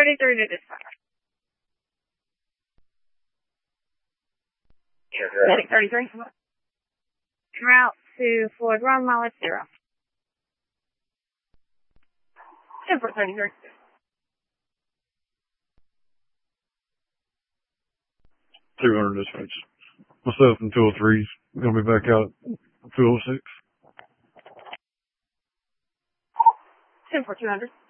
33 to dispatch. Medic 33. Route to Floyd Run, mileage 0. 10-4-33. 200 dispatch. Myself and 203's gonna be back out at 206. 10-4-200.